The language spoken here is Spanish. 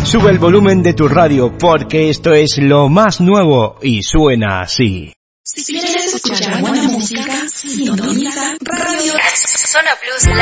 Sube el volumen de tu radio porque esto es lo más nuevo y suena así. Si quieres escuchar buena música, sintoniza Radio Zona Plus.